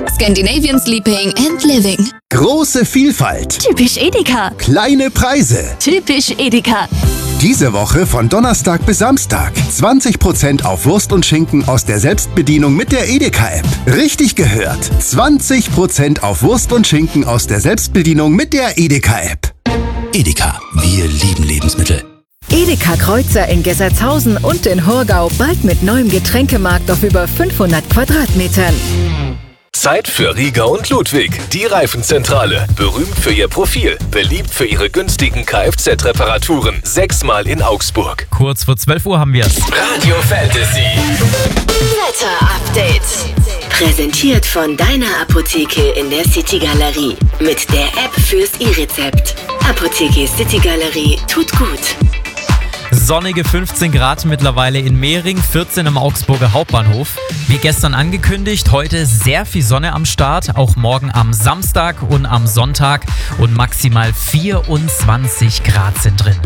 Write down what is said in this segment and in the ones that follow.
Scandinavian Sleeping and Living. Große Vielfalt. Typisch Edeka. Kleine Preise. Typisch Edeka. Diese Woche von Donnerstag bis Samstag. 20% auf Wurst und Schinken aus der Selbstbedienung mit der Edeka-App. Richtig gehört. 20% auf Wurst und Schinken aus der Selbstbedienung mit der Edeka-App. Edeka, wir lieben Lebensmittel. Edeka Kreuzer in Gessertshausen und in Hurgau bald mit neuem Getränkemarkt auf über 500 Quadratmetern. Zeit für Rieger und Ludwig, die Reifenzentrale. Berühmt für ihr Profil, beliebt für ihre günstigen Kfz-Reparaturen. 6-mal in Augsburg. Kurz vor 12 Uhr haben wir es. Radio Fantasy. Wetter-Update. Präsentiert von deiner Apotheke in der City Galerie. Mit der App fürs E-Rezept. Apotheke City Galerie tut gut. Sonnige 15 Grad mittlerweile in Mehring, 14 am Augsburger Hauptbahnhof. Wie gestern angekündigt, heute sehr viel Sonne am Start, auch morgen am Samstag und am Sonntag und maximal 24 Grad sind drin.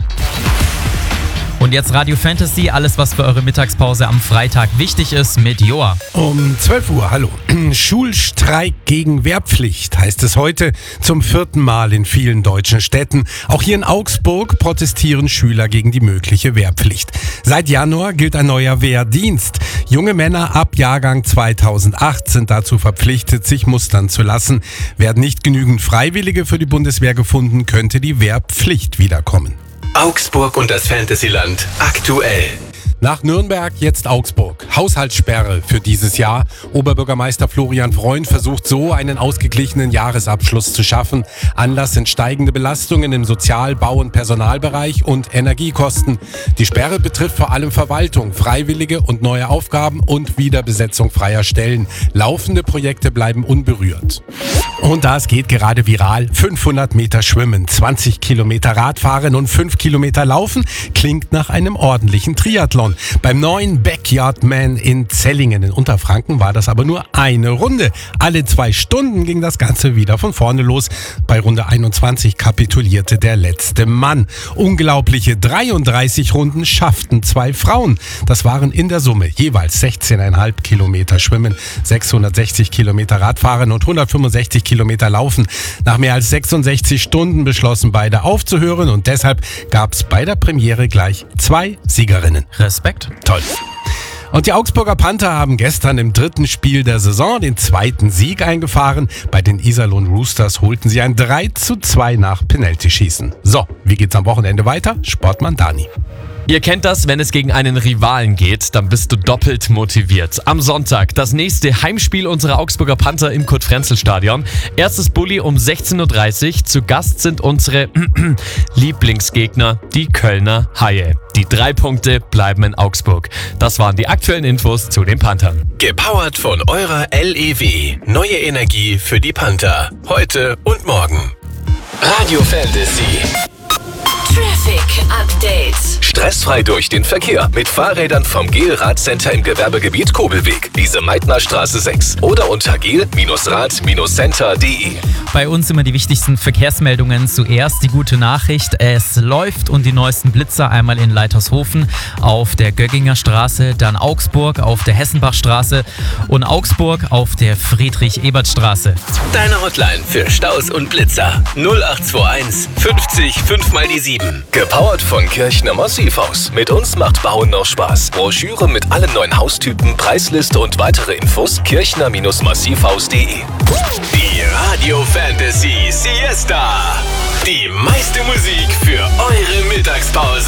Und jetzt Radio Fantasy, alles was für eure Mittagspause am Freitag wichtig ist mit Joa. Um 12 Uhr, hallo. Schulstreik gegen Wehrpflicht heißt es heute zum 4. Mal in vielen deutschen Städten. Auch hier in Augsburg protestieren Schüler gegen die mögliche Wehrpflicht. Seit Januar gilt ein neuer Wehrdienst. Junge Männer ab Jahrgang 2008 sind dazu verpflichtet, sich mustern zu lassen. Werden nicht genügend Freiwillige für die Bundeswehr gefunden, könnte die Wehrpflicht wiederkommen. Augsburg und das Fantasyland aktuell. Nach Nürnberg jetzt Augsburg. Haushaltssperre für dieses Jahr. Oberbürgermeister Florian Freund versucht so einen ausgeglichenen Jahresabschluss zu schaffen. Anlass sind steigende Belastungen im Sozial-, Bau- und Personalbereich und Energiekosten. Die Sperre betrifft vor allem Verwaltung, Freiwillige und neue Aufgaben und Wiederbesetzung freier Stellen. Laufende Projekte bleiben unberührt. Und das geht gerade viral. 500 Meter Schwimmen, 20 Kilometer Radfahren und 5 Kilometer Laufen klingt nach einem ordentlichen Triathlon. Beim neuen Backyard Man in Zellingen in Unterfranken war das aber nur eine Runde. Alle 2 Stunden ging das Ganze wieder von vorne los. Bei Runde 21 kapitulierte der letzte Mann. Unglaubliche 33 Runden schafften 2 Frauen. Das waren in der Summe jeweils 16,5 Kilometer Schwimmen, 660 Kilometer Radfahren und 165 Kilometer Laufen. Nach mehr als 66 Stunden beschlossen beide aufzuhören und deshalb gab es bei der Premiere gleich 2 Siegerinnen. Respekt. Toll. Und die Augsburger Panther haben gestern im 3. Spiel der Saison den 2. Sieg eingefahren. Bei den Iserlohn Roosters holten sie ein 3:2 nach Penaltyschießen. So, wie geht's am Wochenende weiter? Sportmann Dani. Ihr kennt das, wenn es gegen einen Rivalen geht, dann bist du doppelt motiviert. Am Sonntag das nächste Heimspiel unserer Augsburger Panther im Kurt-Frenzel-Stadion. Erstes Bulli um 16:30 Uhr. Zu Gast sind unsere Lieblingsgegner, die Kölner Haie. Die 3 Punkte bleiben in Augsburg. Das waren die aktuellen Infos zu den Panthern. Gepowert von eurer LEW. Neue Energie für die Panther. Heute und morgen. Radio Fantasy. Traffic Update. Stressfrei durch den Verkehr mit Fahrrädern vom GEL-Radcenter im Gewerbegebiet Kobelweg, diese Meitnerstraße 6 oder unter gel-rad-center.de. Bei uns immer die wichtigsten Verkehrsmeldungen. Zuerst die gute Nachricht, es läuft und die neuesten Blitzer einmal in Leitershofen auf der Gögginger Straße, dann Augsburg auf der Hessenbachstraße und Augsburg auf der Friedrich-Ebert-Straße. Deine Hotline für Staus und Blitzer 0821 50 5 mal die 7. Gepowert von Kirchner Massivhaus. Mit uns macht Bauen noch Spaß. Broschüre mit allen neuen Haustypen, Preisliste und weitere Infos kirchner-massivhaus.de. Die Radio Fantasy Siesta. Die meiste Musik für eure Mittagspause.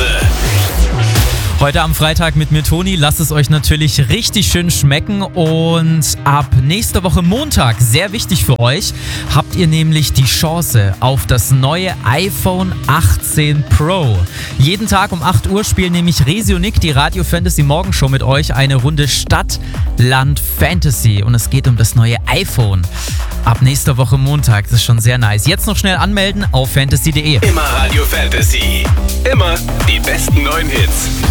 Heute am Freitag mit mir, Toni. Lasst es euch natürlich richtig schön schmecken. Und ab nächster Woche Montag, sehr wichtig für euch, habt ihr nämlich die Chance auf das neue iPhone 18 Pro. Jeden Tag um 8 Uhr spielen nämlich Resi und Nick, die Radio Fantasy Morgenshow, mit euch eine Runde Stadt, Land, Fantasy. Und es geht um das neue iPhone. Ab nächster Woche Montag, das ist schon sehr nice. Jetzt noch schnell anmelden auf fantasy.de. Immer Radio Fantasy. Immer die besten neuen Hits.